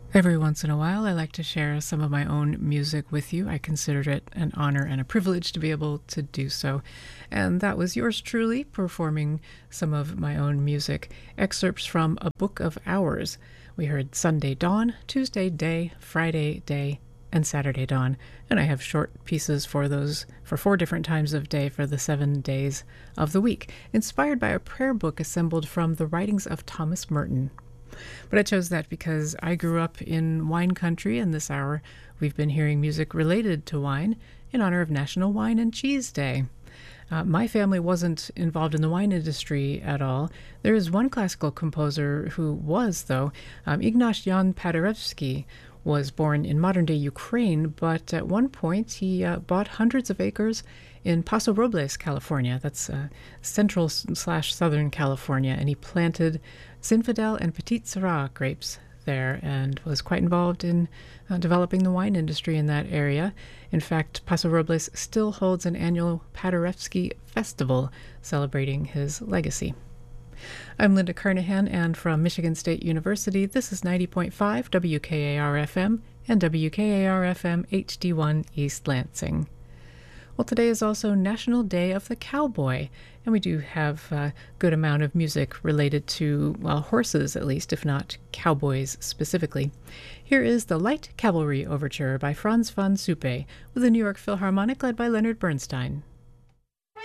Every once in a while, I like to share some of my own music with you. I consider it an honor and a privilege to be able to do so. And that was yours truly performing some of my own music, excerpts from A Book of Hours. We heard Sunday Dawn, Tuesday Day, Friday Day, and Saturday Dawn. And I have short pieces for those for 4 different times of day for the 7 days of the week, inspired by a prayer book assembled from the writings of Thomas Merton. But I chose that because I grew up in wine country, and this hour we've been hearing music related to wine in honor of National Wine and Cheese Day. My family wasn't involved in the wine industry at all. There is one classical composer who was, though. Ignace Jan Paderewski was born in modern-day Ukraine, but at one point he bought hundreds of acres in Paso Robles, California. That's central/southern California, and he planted Zinfandel and Petit Syrah grapes there and was quite involved in developing the wine industry in that area. In fact, Paso Robles still holds an annual Paderewski Festival celebrating his legacy. I'm Linda Carnahan, and from Michigan State University, this is 90.5 WKAR-FM and WKAR-FM HD1 East Lansing. Well, today is also National Day of the Cowboy, and we do have a good amount of music related to, well, horses at least, if not cowboys specifically. Here is the Light Cavalry Overture by Franz von Suppe with the New York Philharmonic led by Leonard Bernstein.